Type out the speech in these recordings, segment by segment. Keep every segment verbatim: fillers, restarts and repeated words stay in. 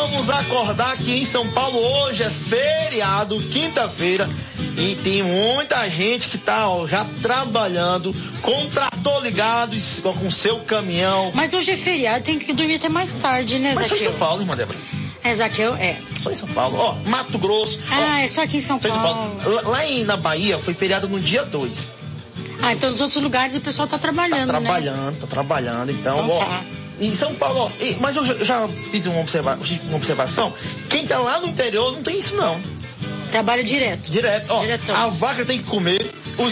vamos acordar que em São Paulo hoje é feriado, quinta-feira, e tem muita gente que tá ó, já trabalhando, com o trator ligado, com o seu caminhão. Mas hoje é feriado, tem que dormir até mais tarde, né, Mas Zaqueu? só em São Paulo, irmã Débora. É, Zaqueu, é. Só em São Paulo. Ó, Mato Grosso. Ah, ó, é só aqui em São Paulo. Paulo. Lá, lá em, na Bahia foi feriado no dia dois. Ah, então nos outros lugares o pessoal tá trabalhando, Tá trabalhando, né? tá trabalhando. Então, Então ó. tá. Em São Paulo, ó, e- mas eu já, já fiz uma, observa, uma observação. Quem tá lá no interior não tem isso, não. Trabalha direto. Direto, ó. Diretão. A vaca tem que comer. Os...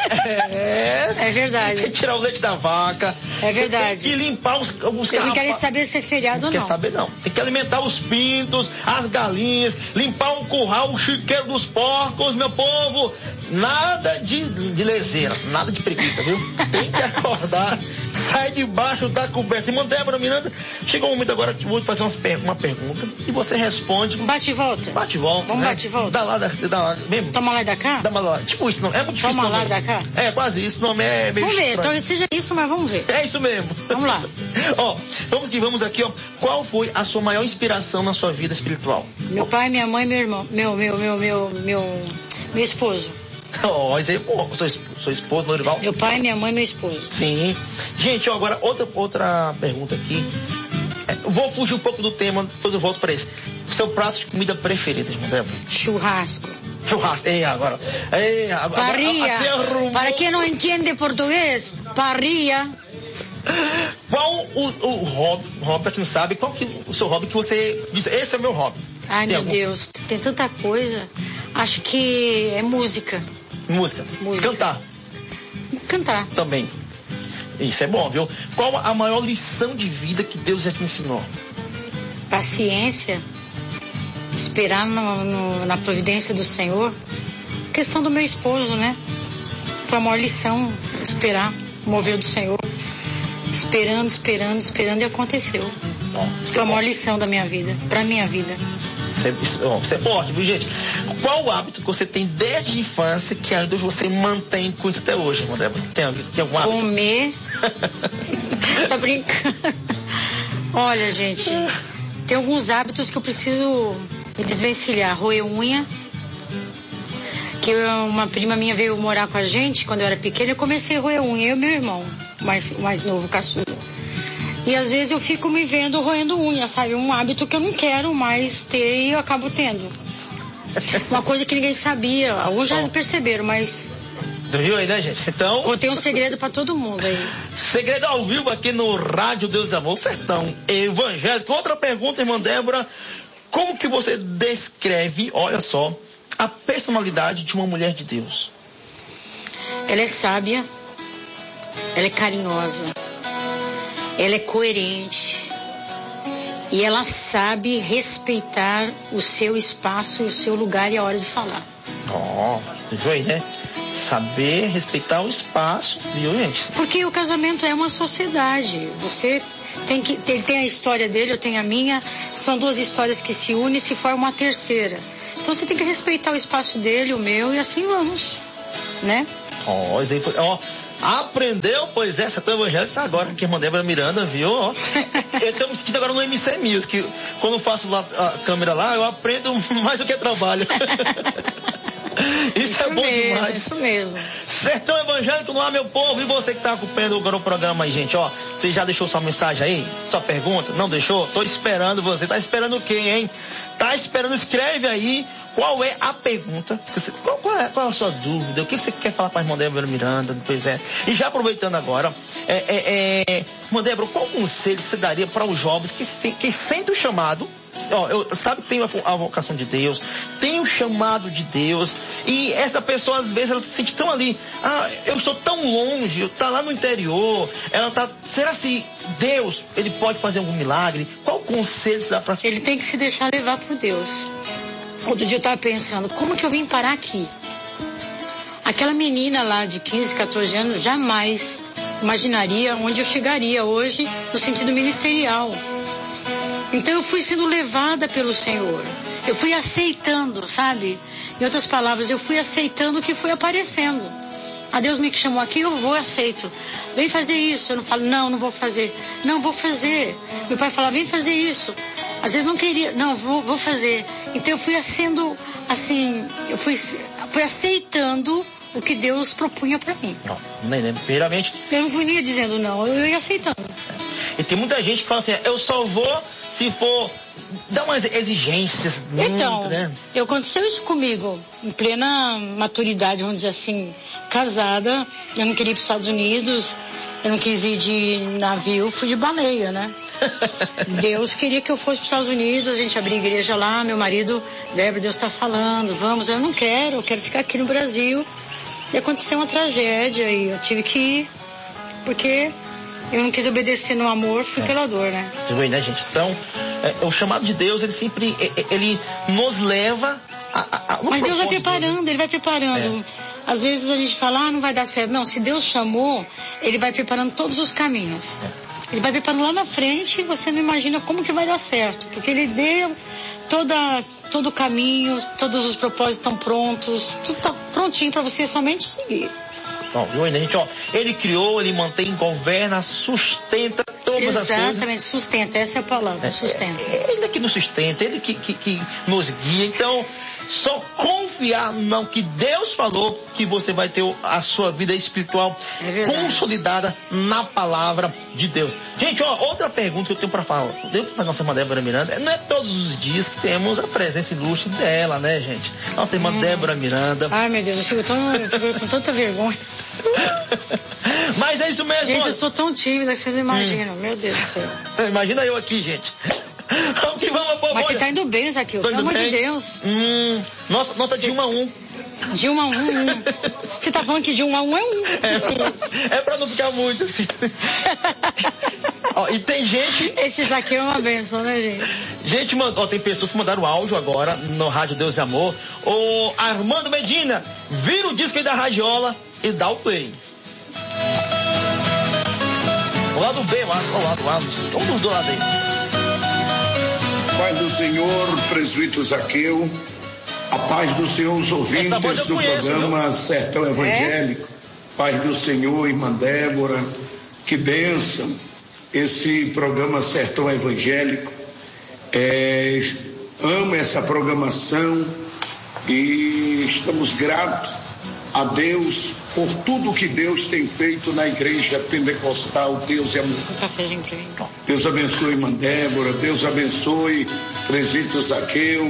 é, É verdade. Tem que tirar o leite da vaca. É verdade. Tem que limpar os, os Eles não querem carrapa- saber se é feriado Não ou quer não. saber, não. Tem que alimentar os pintos, as galinhas, limpar o curral, o chiqueiro dos porcos, meu povo. Nada de, de leseira, nada de preguiça, viu? Tem que acordar, sai debaixo da coberta. Irmã Débora Miranda, chegou um momento agora que eu vou fazer umas per- uma pergunta e você responde. Bate e volta. Bate e volta. Vamos né? bate e volta. Dá lá, dá, dá lá, mesmo. Toma lá e dá cá? Dá uma lá. Tipo isso, não. É muito difícil. Toma não, lá e mesmo. dá cá? É, quase isso. O nome é meio Vamos ver, estranho. talvez seja isso, mas vamos ver. É isso mesmo. Vamos lá. Ó, vamos que vamos aqui, ó. Qual foi a sua maior inspiração na sua vida espiritual? Meu pai, minha mãe, meu irmão, meu, meu, meu, meu, meu, meu esposo. Ó, isso aí, pô, sua, esp- sua esposa, Lorival? Meu pai, minha mãe, meu esposo. Sim. Gente, ó, agora outra, outra pergunta aqui. É, eu vou fugir um pouco do tema, depois eu volto pra esse. Seu prato de comida preferida, irmão Débora? Churrasco. Churrasco. Ei, agora. Ei, agora. Parrilla. Assim arrumou. Para quem não entende português, parrilla. Qual o, o hobby, hobby, pra quem não sabe, qual que o seu hobby que você diz, esse é meu hobby? Ai, Tem meu algum? Deus, tem tanta coisa. Acho que é música. Música. Música. Cantar Cantar. também. Isso é bom, viu? Qual a maior lição de vida que Deus já te ensinou? Paciência. Esperar no- no- na providência do Senhor. Questão do meu esposo, né? Foi a maior lição. Esperar o mover do Senhor. Esperando, esperando, esperando e aconteceu. Bom, Foi a maior lição da minha vida. Pra minha vida. Você, ó, você é forte, viu, gente? Qual o hábito que você tem desde a infância que ainda você mantém com isso até hoje, irmã Débora? Tem, algum- tem algum hábito? Comer. Tá brincando. Olha, gente, tem alguns hábitos que eu preciso me desvencilhar. Roer unha. Que eu- uma prima minha veio morar com a gente quando eu era pequena. Eu comecei a roer unha, eu e meu irmão, o mais, o mais novo, caçula. E às vezes eu fico me vendo roendo unha, sabe? Um hábito que eu não quero mais ter e eu acabo tendo. Uma coisa que ninguém sabia. Alguns já perceberam, mas Viu aí, né, gente? Então, contei um segredo pra todo mundo aí. segredo ao vivo aqui no Rádio Deus e Amor, Sertão Evangélico. Outra pergunta, irmã Débora. Como que você descreve, olha só, a personalidade de uma mulher de Deus? Ela é sábia, ela é carinhosa, ela é coerente e ela sabe respeitar o seu espaço, o seu lugar e a hora de falar. Nossa, você viu aí, né? Saber respeitar o espaço, viu, gente? Porque o casamento é uma sociedade. Você tem que, ele tem a história dele, eu tenho a minha. São duas histórias que se unem e se formam uma terceira. Então você tem que respeitar o espaço dele, o meu, e assim vamos, né? Ó, exemplo, ó, aprendeu, pois é, Sertão Evangélico tá agora aqui, irmã Débora Miranda, viu? Ó, eu tô me sentindo agora no M C Music. Quando eu faço lá a câmera lá, eu aprendo mais do que trabalho. Isso, isso é bom mesmo, demais. Isso mesmo. Sertão Evangélico no ar, meu povo. E você que tá acompanhando agora o programa aí, gente, ó. Você já deixou sua mensagem aí? Sua pergunta? Não deixou? Tô esperando você. Tá esperando quem, hein? Tá esperando? Escreve aí. Qual é a pergunta? Qual, qual, é, qual é a sua dúvida? O que você quer falar para a irmã Débora Miranda? Pois é. E já aproveitando agora, é, é, é, irmã Débora, qual conselho que você daria para os jovens que, se, que sentem o chamado? Ó, eu sabe que tem a vocação de Deus, tem o chamado de Deus, e essa pessoa às vezes ela se sente tão ali, ah, eu estou tão longe, eu tá lá no interior, ela tá, será se Deus, ele pode fazer algum milagre? Qual conselho você dá para... Ele tem que se deixar levar por Deus. Outro dia eu estava pensando, como que eu vim parar aqui? Aquela menina lá de quinze, quatorze anos jamais imaginaria onde eu chegaria hoje no sentido ministerial. Então eu fui sendo levada pelo Senhor. Eu fui aceitando, sabe? Em outras palavras, eu fui aceitando o que foi aparecendo. A Deus me chamou aqui, eu vou, eu aceito. Vem fazer isso. Eu não falo, não, não vou fazer. Não, vou fazer. Meu pai fala, vem fazer isso. Às vezes não queria, não, vou, vou fazer. Então eu fui sendo, assim, eu fui, fui aceitando o que Deus propunha para mim. Não, nem, nem, primeiramente... Eu não ia dizendo não, eu ia aceitando. E tem muita gente que fala assim, eu só vou se for... Dá umas exigências. Então, muito, né? eu aconteceu isso comigo, em plena maturidade, vamos dizer assim, casada, eu não queria ir para os Estados Unidos, eu não quis ir de navio, fui de baleia, né? Deus queria que eu fosse para os Estados Unidos, a gente abria igreja lá, meu marido, Débora, Deus está falando, vamos, eu não quero, eu quero ficar aqui no Brasil. E aconteceu uma tragédia e eu tive que ir, porque eu não quis obedecer no amor, fui é. pela dor, né? Você vê, né, gente? Então, é, o chamado de Deus, ele sempre, ele nos leva a... a, a Mas Deus vai preparando, Deus, né? Ele vai preparando. É. Às vezes a gente fala, ah, não vai dar certo. Não, se Deus chamou, ele vai preparando todos os caminhos. É. Ele vai preparando lá na frente e você não imagina como que vai dar certo. Porque ele deu toda, todo o caminho, todos os propósitos estão prontos, tudo está prontinho para você somente seguir. Bom, viu ainda, gente, ó, ele criou, ele mantém, governa, sustenta todas Exatamente, as coisas. Exatamente, sustenta, essa é a palavra, é, sustenta. É, ele é que nos sustenta, ele que, que, que nos guia, então só confiar no que Deus falou, que você vai ter a sua vida espiritual é consolidada na palavra de Deus. Gente, ó, outra pergunta que eu tenho para falar, deu para nossa irmã Débora Miranda, não é todos os dias que temos a presença ilustre dela, né, gente? Nossa irmã hum. Débora Miranda. Ai, meu Deus, eu fico, tão, eu fico com tanta vergonha. Mas é isso mesmo. Gente, eu sou tão tímida que vocês não imaginam. Hum. Meu Deus do céu. Imagina eu aqui, gente. Vamos que vamos, pô, mas você tá indo bem, Zaqueu, pelo amor de Deus. Hum, nota, nota de um a um. De um a um, um. Você tá falando que de um a um é um. É, é pra não ficar muito assim. Ó, e tem gente... Esse Zaqueu é uma benção, né, gente? Gente, ó, tem pessoas que mandaram áudio agora no Rádio Deus e Amor. O Armando Medina, vira o disco aí da radiola e dá o play. O lado B, o lado A, um dos dois lados aí. Paz do Senhor, presbítero Zaqueu, a paz do Senhor, os ouvintes do conheço, programa meu. Sertão Evangélico, é? Paz do Senhor, irmã Débora, que bênção, esse programa Sertão Evangélico, é, amo essa programação e estamos gratos a Deus por tudo que Deus tem feito na igreja pentecostal. Deus é amor. Deus abençoe irmã Débora, Deus abençoe presbítero Zaqueu.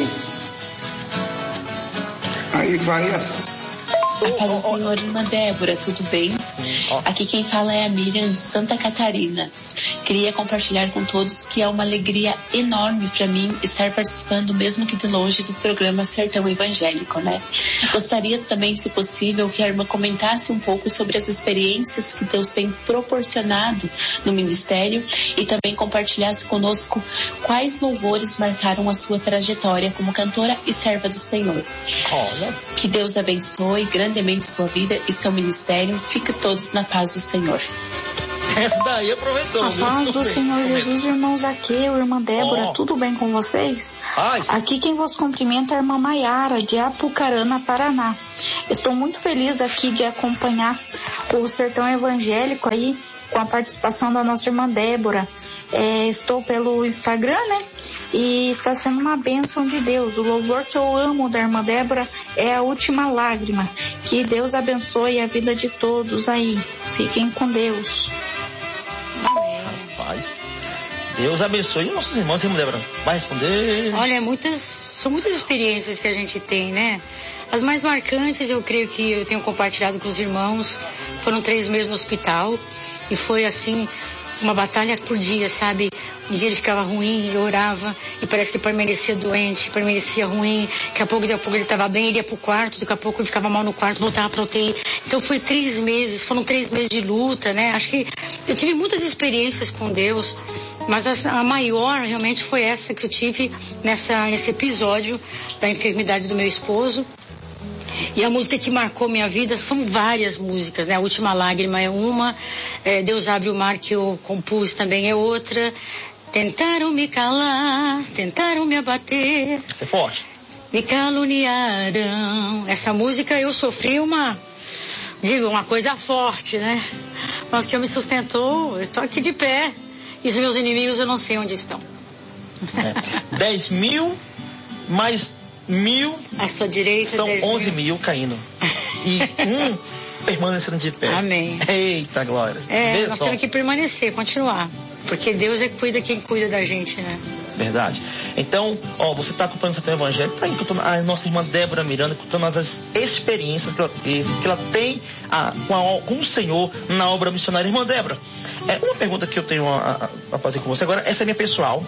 Aí vai assim. A paz do Senhor, irmã Débora, tudo bem? Aqui quem fala é a Miriam de Santa Catarina. Queria compartilhar com todos que é uma alegria enorme para mim estar participando, mesmo que de longe, do programa Sertão Evangélico, né? Gostaria também, se possível, que a irmã comentasse um pouco sobre as experiências que Deus tem proporcionado no ministério e também compartilhasse conosco quais louvores marcaram a sua trajetória como cantora e serva do Senhor. Olha. Que Deus abençoe grandemente sua vida e seu ministério. Fique todos na paz do Senhor. Essa daí aproveitou. A paz do Senhor Jesus, irmão Zaqueu, irmã Débora, oh. tudo bem com vocês? Ai. Aqui quem vos cumprimenta é a irmã Maiara, de Apucarana, Paraná. Estou muito feliz aqui de acompanhar o Sertão Evangélico aí, com a participação da nossa irmã Débora. É, estou pelo Instagram, né? E está sendo uma bênção de Deus. O louvor que eu amo da irmã Débora é A Última Lágrima. Que Deus abençoe a vida de todos aí. Fiquem com Deus. Rapaz, Deus abençoe nossos irmãos. Irmã Débora, vai responder? Olha, muitas, são muitas experiências que a gente tem, né? As mais marcantes, eu creio que eu tenho compartilhado com os irmãos. Foram três meses no hospital e foi assim... uma batalha por dia, sabe? Um dia ele ficava ruim, eu orava e parece que ele permanecia doente, permanecia ruim. Daqui a pouco, daqui a pouco ele estava bem, ele ia pro quarto, daqui a pouco ele ficava mal no quarto, voltava pra U T I. Então foi três meses, foram três meses de luta, né? Acho que eu tive muitas experiências com Deus, mas a, a maior realmente foi essa que eu tive nessa, nesse episódio da enfermidade do meu esposo. E a música que marcou minha vida são várias músicas, né? A Última Lágrima é uma, é, Deus Abre o Mar, que eu compus, também é outra. Tentaram me calar, tentaram me abater. Essa é forte. Me caluniaram. Essa música eu sofri uma, digo, uma coisa forte, né? Mas o Senhor me sustentou, eu tô aqui de pé. E os meus inimigos eu não sei onde estão. É. dez mil mais mil. À sua direita, são onze mil. mil caindo. E um permanecendo de pé. Amém. Eita, glória. É, Vê nós só. temos que permanecer, continuar. Porque Deus é que cuida quem cuida da gente, né? Verdade. Então, ó, você está acompanhando o Sertão Evangélico, está escutando a nossa irmã Débora Miranda, contando as experiências que ela teve, que ela tem a, com, a, com o Senhor na obra missionária. Irmã Débora, é, uma pergunta que eu tenho a, a, a fazer com você agora, essa é minha pessoal.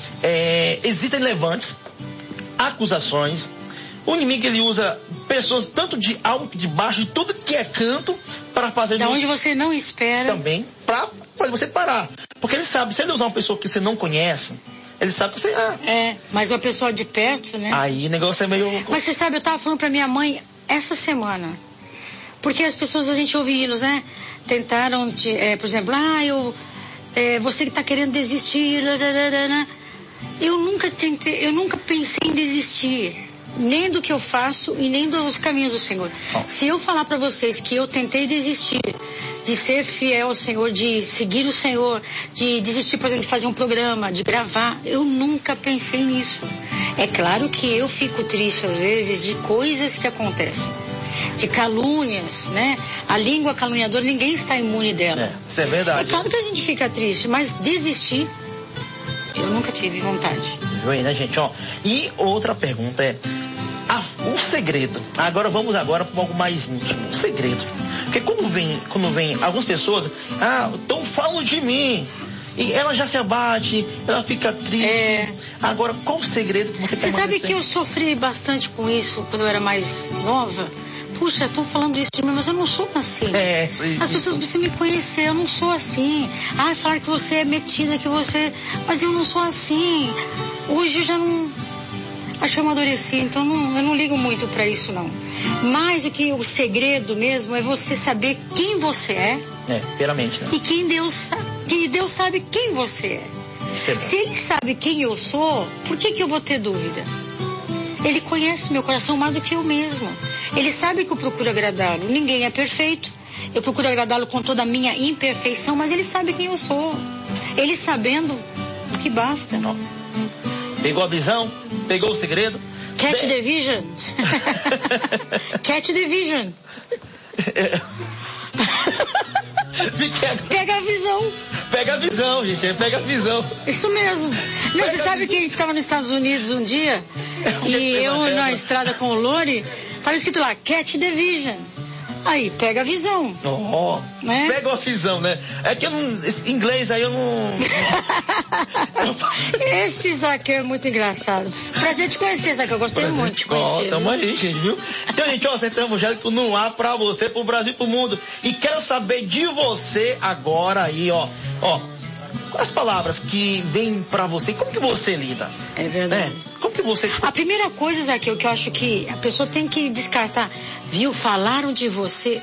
É, existem levantes, acusações, o inimigo ele usa pessoas tanto de alto que de baixo, de tudo que é canto, para fazer... Da onde você não espera. Também, para você parar. Porque ele sabe, se ele usar uma pessoa que você não conhece, ele sabe que você... Ah, é, mas uma pessoa de perto, né? Aí o negócio é meio... Mas você sabe, eu tava falando pra minha mãe essa semana. Porque as pessoas, a gente ouve hinos, né? Tentaram, de, é, por exemplo, ah, eu... É, você que tá querendo desistir... Né? Eu nunca tentei, eu nunca pensei em desistir. Nem do que eu faço e nem dos caminhos do Senhor. Oh. Se eu falar para vocês que eu tentei desistir de ser fiel ao Senhor, de seguir o Senhor, de desistir, por exemplo, de fazer um programa, de gravar, eu nunca pensei nisso. É claro que eu fico triste às vezes de coisas que acontecem, de calúnias, né? A língua caluniadora, ninguém está imune dela. É, isso é verdade. É claro que a gente fica triste, mas desistir, eu nunca tive vontade. Viu aí, né, gente? Ó, e outra pergunta é... A, o segredo. Agora vamos agora para algo mais íntimo. O segredo. Porque quando vem, quando vem algumas pessoas, ah, então falam de mim. E ela já se abate, ela fica triste. É... Agora, qual o segredo que você Você sabe que eu sofri bastante com isso quando eu era mais nova? Puxa, estão falando isso de mim, mas eu não sou assim. É, As pessoas precisam me conhecer, eu não sou assim. Ah, falar que você é metida, que você... Mas eu não sou assim. Hoje eu já não... Acho que eu amadureci, então não, eu não ligo muito pra isso, não. Mas o que o segredo mesmo é você saber quem você é. É, primeiramente, né? E quem Deus sabe, que Deus sabe quem você é. Certo. Se Ele sabe quem eu sou, por que que eu vou ter dúvida? Ele conhece meu coração mais do que eu mesmo. Ele sabe que eu procuro agradá-lo. Ninguém é perfeito. Eu procuro agradá-lo com toda a minha imperfeição, mas Ele sabe quem eu sou. Ele sabendo, que basta. Não. Pegou a visão? Pegou o segredo? Catch De... the vision. Catch the vision. Pega a visão. Pega a visão, gente. Pega a visão. Isso mesmo. Não, você sabe que a gente estava nos Estados Unidos um dia e eu na estrada com o Lori, estava escrito lá, Catch the vision. Aí, pega a visão. Oh, né? Pega a visão, né? É que eu não... Esse inglês aí eu não... Esse Zaqueu é muito engraçado. Prazer te conhecer, Zaqueu. Eu gostei Prazer muito de te conhecer. Ó, tamo aí, gente, viu? Então, gente, ó, Sertão Evangélico no ar pra você, pro Brasil e pro mundo. E quero saber de você agora aí, ó. Ó, quais palavras que vêm pra você? Como que você lida? É verdade. Né? Como que você... A primeira coisa, Zaqueu, que eu acho que a pessoa tem que descartar, viu, falaram de você.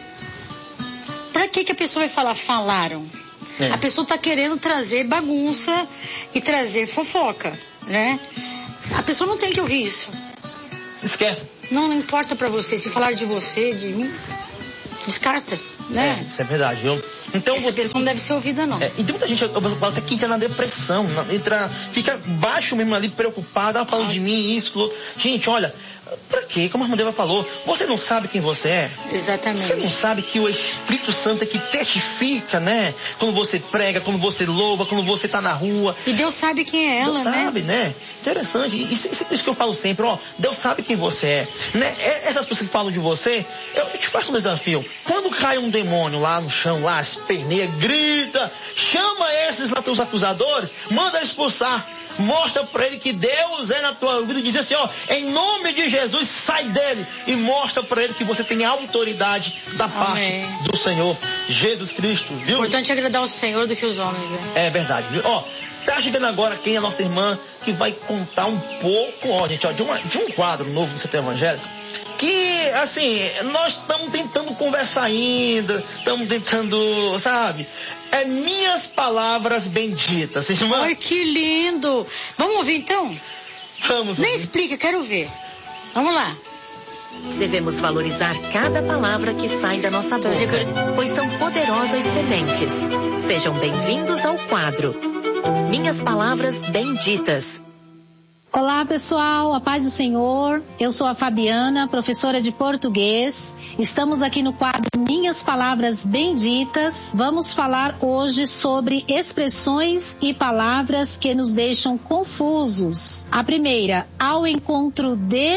Pra que que a pessoa vai falar falaram? É. A pessoa tá querendo trazer bagunça e trazer fofoca, né? A pessoa não tem que ouvir isso. Esquece. Não, não importa pra você, se falar de você, de mim, descarta, né? É, isso é verdade, viu? Então Essa você... pessoa não deve ser ouvida, não. É, e tem muita gente, eu falo até que entra na depressão, entra, fica baixo mesmo ali, preocupada, ah, falando ah. de mim, isso, outro. Gente, olha, pra quê? Como a irmã Débora falou, você não sabe quem você é? Exatamente. Você não sabe que o Espírito Santo é que testifica, né? Quando você prega, quando você louva, quando você tá na rua. E Deus sabe quem é ela, Deus né? Deus sabe, né? Interessante. E isso, isso que eu falo sempre, ó, Deus sabe quem você é. Né? Essas pessoas que falam de você, eu, eu te faço um desafio. Quando cai um demônio lá no chão, lá, esperneia, grita, chama esses lá teus acusadores, manda expulsar. Mostra pra ele que Deus é na tua vida e diz assim, ó, em nome de Jesus, sai dele. E mostra pra ele que você tem autoridade da Amém. parte do Senhor Jesus Cristo, viu? Importante agradar o Senhor do que os homens, né? É verdade, viu? Ó, tá chegando agora quem é a nossa irmã que vai contar um pouco, ó, gente, ó, de, uma, de um quadro novo do Sertão Evangélico. Que, assim, nós estamos tentando conversar ainda, estamos tentando, sabe? É minhas palavras benditas, irmã. Ai, que lindo! Vamos ouvir então? Vamos Nem ouvir. explica, quero ver. Vamos lá. Devemos valorizar cada palavra que sai da nossa boca, pois são poderosas sementes. Sejam bem-vindos ao quadro Minhas Palavras Benditas. Olá. Olá pessoal, a paz do Senhor, eu sou a Fabiana, professora de português. Estamos aqui no quadro Minhas Palavras Benditas. Vamos falar hoje sobre expressões e palavras que nos deixam confusos. A primeira, ao encontro de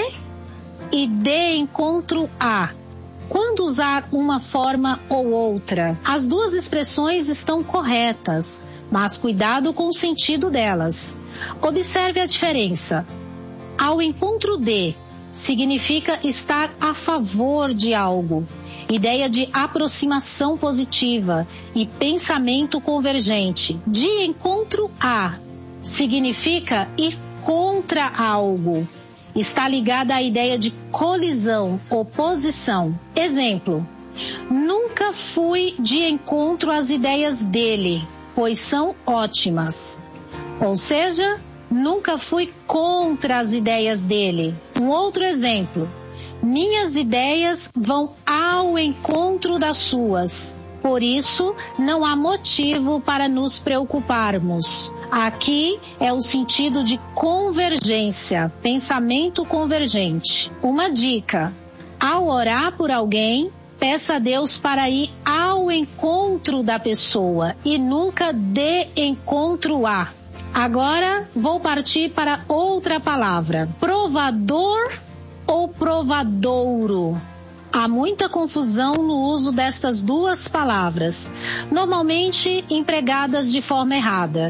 e de encontro a. Quando usar uma forma ou outra? As duas expressões estão corretas, mas cuidado com o sentido delas. Observe a diferença. Ao encontro de significa estar a favor de algo, ideia de aproximação positiva e pensamento convergente. De encontro a significa ir contra algo, está ligada à ideia de colisão, oposição. Exemplo: nunca fui de encontro às ideias dele, pois são ótimas. Ou seja, nunca fui contra as ideias dele. Um outro exemplo: minhas ideias vão ao encontro das suas. Por isso, não há motivo para nos preocuparmos. Aqui é o sentido de convergência, pensamento convergente. Uma dica: ao orar por alguém, peça a Deus para ir ao encontro da pessoa e nunca de encontro a. Agora vou partir para outra palavra. Provador ou provadouro? Há muita confusão no uso destas duas palavras, normalmente empregadas de forma errada.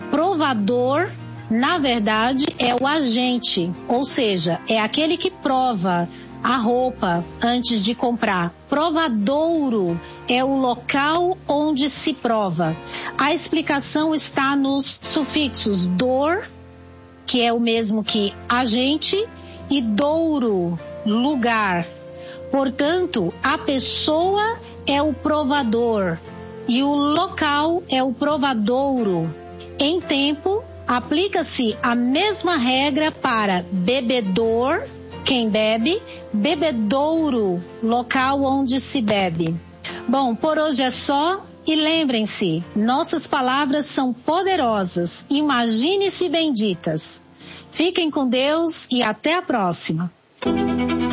Provador, na verdade, é o agente, ou seja, é aquele que prova a roupa antes de comprar. Provadouro é o local onde se prova. A explicação está nos sufixos dor, que é o mesmo que agente, e douro, lugar. Portanto, a pessoa é o provador e o local é o provadouro. Em tempo, aplica-se a mesma regra para bebedor, quem bebe, bebedouro, local onde se bebe. Bom, por hoje é só. E lembrem-se, nossas palavras são poderosas. Imagine-se benditas. Fiquem com Deus e até a próxima.